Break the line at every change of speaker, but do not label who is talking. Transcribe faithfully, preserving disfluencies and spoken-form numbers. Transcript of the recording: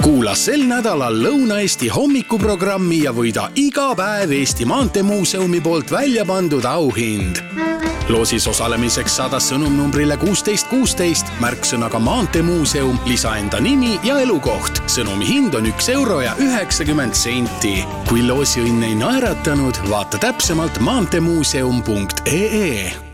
Kuula sel nädalal Lõuna-Eesti hommikuprogrammi ja võida iga päev Eesti Maanteemuuseumi poolt välja pandud auhind. Loosis osalemiseks saada sõnumnumbrile kuusteist kuusteist, märksõnaga Maanteemuuseum, lisa enda nimi ja elukoht. Sõnumi hind on üks euro ja üheksakümmend senti. Kui loosiõnn ei naeratanud, vaata täpsemalt maanteemuuseum punkt ee.